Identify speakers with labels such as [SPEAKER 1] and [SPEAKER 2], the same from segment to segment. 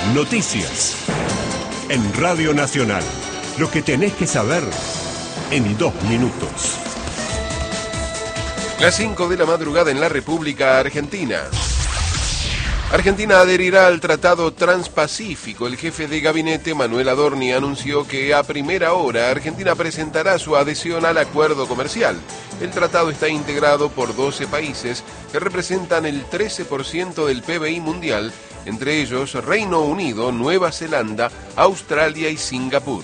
[SPEAKER 1] Noticias. En Radio Nacional. Lo que tenés que saber en 2 minutos.
[SPEAKER 2] Las 5 de la madrugada en la República Argentina. Argentina adherirá al Tratado Transpacífico. El jefe de gabinete, Manuel Adorni, anunció que a primera hora Argentina presentará su adhesión al acuerdo comercial. El tratado está integrado por 12 países que representan el 13% del PBI mundial, entre ellos Reino Unido, Nueva Zelanda, Australia y Singapur.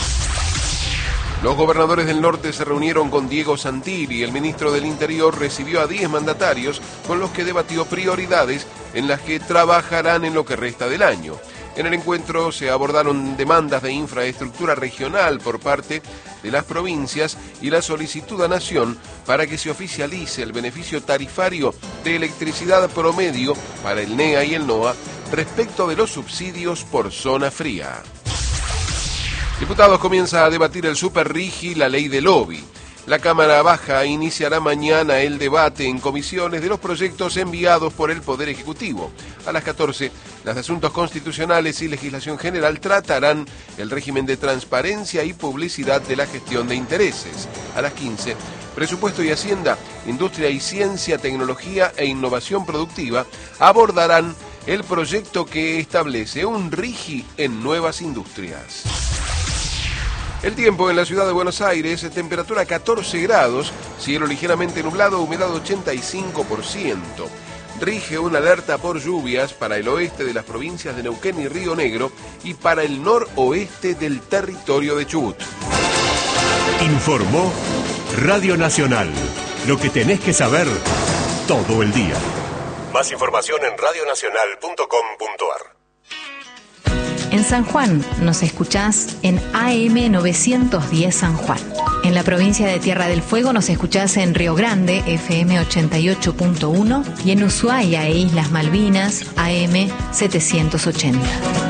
[SPEAKER 2] Los gobernadores del norte se reunieron con Diego Santilli. El ministro del Interior recibió a 10 mandatarios con los que debatió prioridades en las que trabajarán en lo que resta del año. En el encuentro se abordaron demandas de infraestructura regional por parte de las provincias y la solicitud a Nación para que se oficialice el beneficio tarifario de electricidad promedio para el NEA y el NOA respecto de los subsidios por zona fría. Diputados comienza a debatir el Superrigi, la ley de lobby. La Cámara Baja iniciará mañana el debate en comisiones de los proyectos enviados por el Poder Ejecutivo. A las 14, las de Asuntos Constitucionales y Legislación General tratarán el régimen de transparencia y publicidad de la gestión de intereses. A las 15, Presupuesto y Hacienda, Industria y Ciencia, Tecnología e Innovación Productiva abordarán el proyecto que establece un RIGI en nuevas industrias. El tiempo en la ciudad de Buenos Aires, temperatura 14 grados, cielo ligeramente nublado, humedad 85%. Rige una alerta por lluvias para el oeste de las provincias de Neuquén y Río Negro y para el noroeste del territorio de Chubut.
[SPEAKER 1] Informó Radio Nacional. Lo que tenés que saber todo el día. Más información en radionacional.com.ar.
[SPEAKER 3] En San Juan nos escuchás en AM 910 San Juan. En la provincia de Tierra del Fuego nos escuchás en Río Grande, FM 88.1, y en Ushuaia e Islas Malvinas, AM 780.